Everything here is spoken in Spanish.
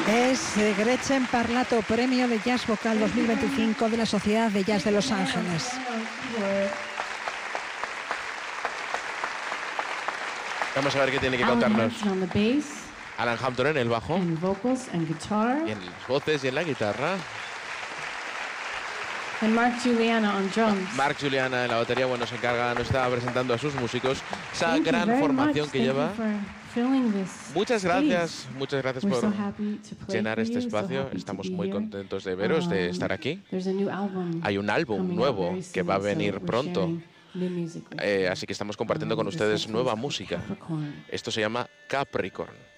Es Gretchen Parlato, Premio de Jazz Vocal 2025 de la Sociedad de Jazz de Los Ángeles. Vamos a ver qué tiene que contarnos. Alan Hampton en el bajo, y en las voces y en la guitarra. And Mark Juliana on drums. Mark Juliana en la batería, bueno, se encarga, nos está presentando a sus músicos, esa gran formación que lleva. Muchas gracias por llenar este espacio. Estamos muy contentos de veros, de estar aquí. Hay un álbum nuevo que va a venir pronto, así que estamos compartiendo con ustedes nueva música. Esto se llama Capricorn.